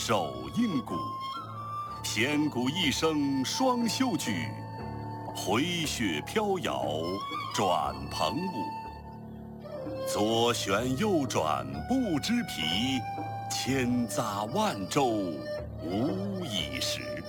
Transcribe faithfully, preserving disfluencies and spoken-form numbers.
手应鼓，弦鼓一声双袖举，回雪飘摇转蓬舞。左旋右转不知疲，千匝万舟无已时。